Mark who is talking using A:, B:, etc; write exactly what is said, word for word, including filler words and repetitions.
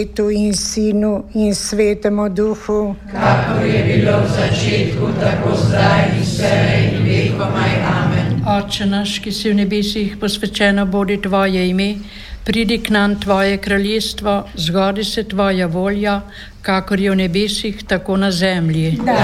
A: Ocu in Sinu in Svetemu Duhu,
B: kakor je bilo v začetku, tako zdaj in vselej in vekomaj. Amen.
C: Oče naš, ki si v nebesih, posvečeno bodi tvoje ime, pridi k nam tvoje kraljestvo, zgodi se tvoja volja, kakor je v nebesih, tako na zemlji.